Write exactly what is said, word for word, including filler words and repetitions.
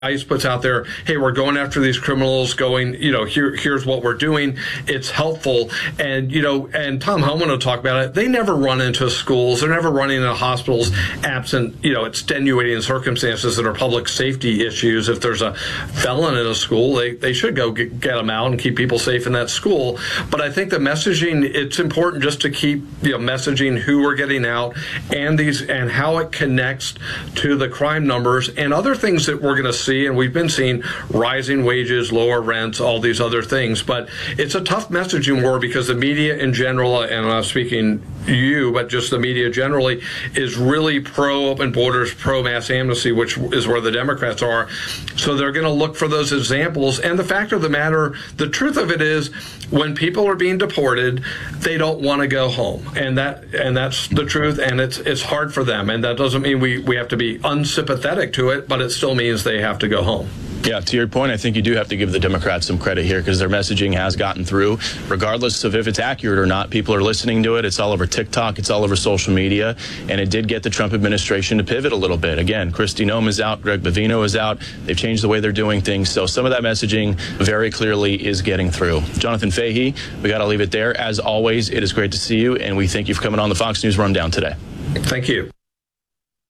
ICE puts out there, hey, we're going after these criminals, going, you know, here, here's what we're doing. It's helpful. And, you know, and Tom Homan will talk about it. They never run into schools. They're never running into hospitals absent, you know, extenuating circumstances that are public safety issues. If there's a felon in a school, they, they should go get, get them out and keep people safe in that school. But I think the messaging, it's important just to keep, you know, messaging who we're getting out and these and how it connects to the crime numbers and other things that we're going to see. And we've been seeing rising wages, lower rents, all these other things. But it's a tough messaging war because the media in general, and I'm not speaking you, but just the media generally, is really pro open borders, pro mass amnesty, which is where the Democrats are. So they're going to look for those examples. And the fact of the matter, the truth of it is, when people are being deported, they don't want to go home, and that and that's the truth. And it's it's hard for them, and that doesn't mean we we have to be unsympathetic to it, but it still means they have to go home. Yeah, to your point, I think you do have to give the Democrats some credit here because their messaging has gotten through. Regardless of if it's accurate or not, people are listening to it. It's all over TikTok. It's all over social media. And it did get the Trump administration to pivot a little bit. Again, Kristi Noem is out. Greg Bovino is out. They've changed the way they're doing things. So some of that messaging very clearly is getting through. Jonathan Fahey, we got to leave it there. As always, it is great to see you, and we thank you for coming on the Fox News Rundown today. Thank you.